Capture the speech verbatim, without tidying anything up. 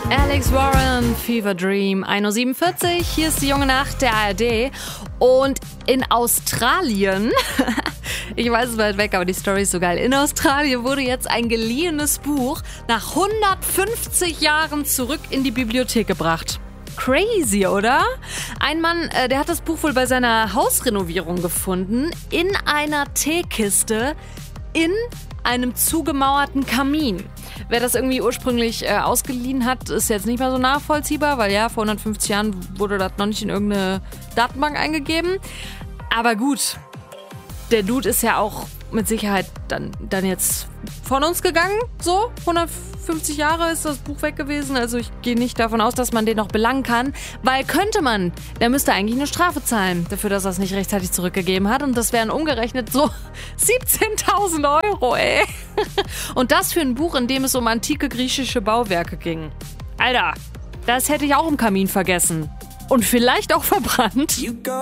Alex Warren, Fever Dream, ein Uhr siebenundvierzig, hier ist die junge Nacht der A R D. Und in Australien, ich weiß, es ist weit weg, aber die Story ist so geil. In Australien wurde jetzt ein geliehenes Buch nach hundertfünfzig Jahren zurück in die Bibliothek gebracht. Crazy, oder? Ein Mann, äh, der hat das Buch wohl bei seiner Hausrenovierung gefunden, in einer Teekiste, in einem zugemauerten Kamin. Wer das irgendwie ursprünglich äh, ausgeliehen hat, ist jetzt nicht mehr so nachvollziehbar, weil ja, vor hundertfünfzig Jahren wurde das noch nicht in irgendeine Datenbank eingegeben. Aber gut, der Dude ist ja auch mit Sicherheit dann, dann jetzt von uns gegangen, so. hundertfünfzig Jahre ist das Buch weg gewesen, also ich gehe nicht davon aus, dass man den noch belangen kann, weil könnte man, der müsste eigentlich eine Strafe zahlen dafür, dass er es nicht rechtzeitig zurückgegeben hat und das wären umgerechnet so siebzehntausend Euro, ey. Und das für ein Buch, in dem es um antike griechische Bauwerke ging. Alter, das hätte ich auch im Kamin vergessen und vielleicht auch verbrannt.